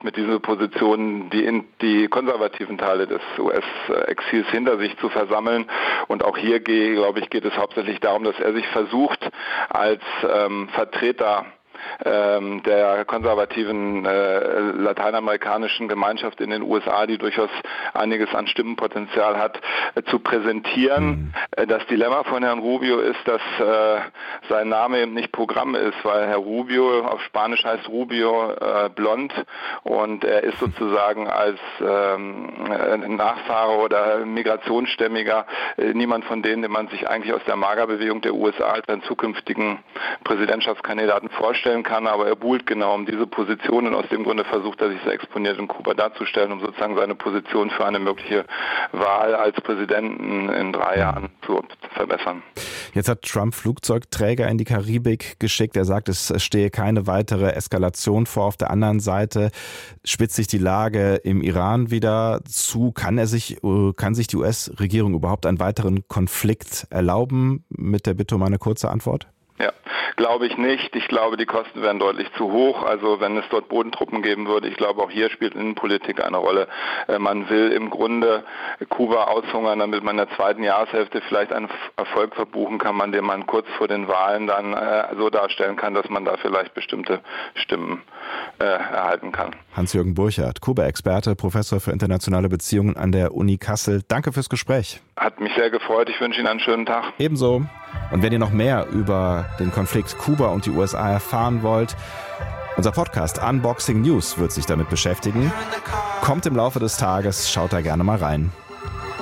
mit dieser Position die konservativen Teile des US-Exils hinter sich zu versammeln. Und auch hier, glaube ich, geht es hauptsächlich darum, dass er sich versucht, als Vertreter der konservativen lateinamerikanischen Gemeinschaft in den USA, die durchaus einiges an Stimmenpotenzial hat, zu präsentieren. Das Dilemma von Herrn Rubio ist, dass sein Name eben nicht Programm ist, weil Herr Rubio, auf Spanisch heißt Rubio blond, und er ist sozusagen als Nachfahre oder Migrationsstämmiger niemand von denen, den man sich eigentlich aus der Magerbewegung der USA als einen zukünftigen Präsidentschaftskandidaten vorstellt kann, aber er buhlt genau um diese Position und aus dem Grunde versucht er, sich sehr exponiert in Kuba darzustellen, um sozusagen seine Position für eine mögliche Wahl als Präsidenten in 3 Jahren zu verbessern. Jetzt hat Trump Flugzeugträger in die Karibik geschickt. Er sagt, es stehe keine weitere Eskalation vor. Auf der anderen Seite spitzt sich die Lage im Iran wieder zu. Kann sich die US-Regierung überhaupt einen weiteren Konflikt erlauben? Mit der Bitte um eine kurze Antwort. Ja, glaube ich nicht. Ich glaube, die Kosten wären deutlich zu hoch. Also wenn es dort Bodentruppen geben würde, ich glaube, auch hier spielt Innenpolitik eine Rolle. Man will im Grunde Kuba aushungern, damit man in der zweiten Jahreshälfte vielleicht einen Erfolg verbuchen kann, den man kurz vor den Wahlen dann so darstellen kann, dass man da vielleicht bestimmte Stimmen erhalten kann. Hans-Jürgen Burchard, Kuba-Experte, Professor für internationale Beziehungen an der Uni Kassel. Danke fürs Gespräch. Hat mich sehr gefreut. Ich wünsche Ihnen einen schönen Tag. Ebenso. Und wenn ihr noch mehr über den Konflikt Kuba und die USA erfahren wollt, unser Podcast Unboxing News wird sich damit beschäftigen. Kommt im Laufe des Tages, schaut da gerne mal rein.